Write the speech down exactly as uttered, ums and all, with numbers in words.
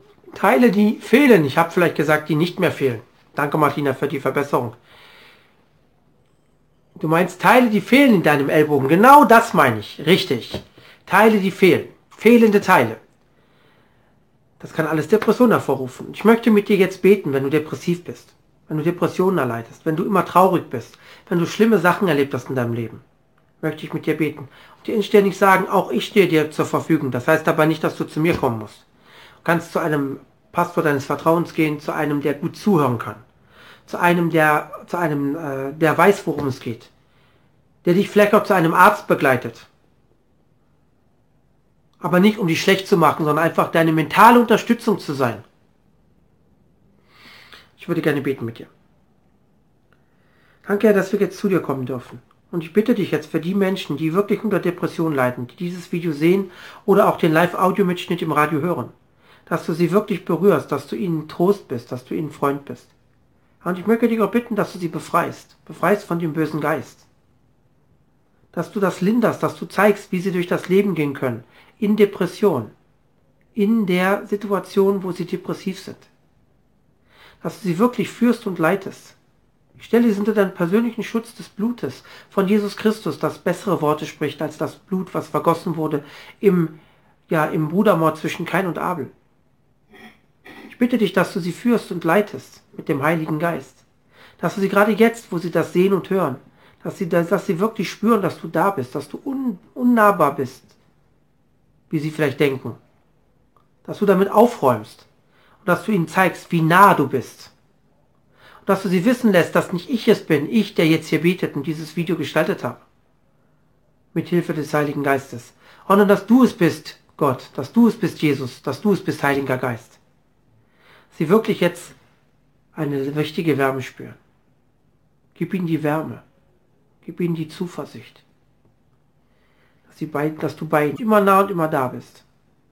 Teile, die fehlen. Ich habe vielleicht gesagt, die nicht mehr fehlen. Danke, Martina, für die Verbesserung. Du meinst Teile, die fehlen in deinem Ellbogen. Genau das meine ich. Richtig. Teile, die fehlen. Fehlende Teile. Das kann alles Depression hervorrufen. Ich möchte mit dir jetzt beten, wenn du depressiv bist. Wenn du Depressionen erleidest. Wenn du immer traurig bist. Wenn du schlimme Sachen erlebt hast in deinem Leben. Möchte ich mit dir beten. Und dir inständig sagen, auch ich stehe dir zur Verfügung. Das heißt aber nicht, dass du zu mir kommen musst. Du kannst zu einem Pastor deines Vertrauens gehen, zu einem, der gut zuhören kann. Zu einem, der, zu einem, äh, der weiß, worum es geht. Der dich vielleicht auch zu einem Arzt begleitet. Aber nicht, um dich schlecht zu machen, sondern einfach deine mentale Unterstützung zu sein. Ich würde gerne beten mit dir. Danke, Herr, dass wir jetzt zu dir kommen dürfen. Und ich bitte dich jetzt für die Menschen, die wirklich unter Depression leiden, die dieses Video sehen oder auch den Live-Audio-Mitschnitt im Radio hören, dass du sie wirklich berührst, dass du ihnen Trost bist, dass du ihnen Freund bist. Und ich möchte dich auch bitten, dass du sie befreist. Befreist von dem bösen Geist. Dass du das linderst, dass du zeigst, wie sie durch das Leben gehen können. In Depression. In der Situation, wo sie depressiv sind. Dass du sie wirklich führst und leitest. Ich stelle sie unter deinen persönlichen Schutz des Blutes von Jesus Christus, das bessere Worte spricht als das Blut, was vergossen wurde im, ja, im Brudermord zwischen Kain und Abel. Ich bitte dich, dass du sie führst und leitest mit dem Heiligen Geist. Dass du sie gerade jetzt, wo sie das sehen und hören, dass sie, dass sie wirklich spüren, dass du da bist, dass du un, unnahbar bist, wie sie vielleicht denken. Dass du damit aufräumst und dass du ihnen zeigst, wie nah du bist. Und dass du sie wissen lässt, dass nicht ich es bin, ich, der jetzt hier betet und dieses Video gestaltet habe. Mit Hilfe des Heiligen Geistes. Sondern dass du es bist, Gott, dass du es bist, Jesus, dass du es bist, Heiliger Geist. Sie wirklich jetzt eine richtige Wärme spüren. Gib ihnen die Wärme. Gib ihnen die Zuversicht. Dass, sie bei, dass du bei ihnen immer nah und immer da bist.